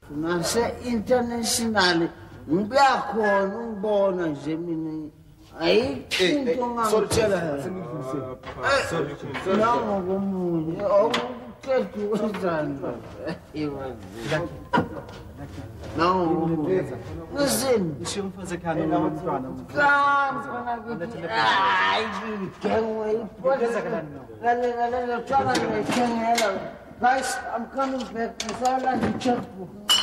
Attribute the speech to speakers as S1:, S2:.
S1: Nase-international, ngiyakhona ungibona nje mina. Ayikho into ongangitshela yona. Nangokomunye, awuqeda ukwenzani. Nangokomunye. Listen.
S2: Isho umfazi ekhaya nomntwana.
S1: Guys, I'm coming back. I saw like a checkbook.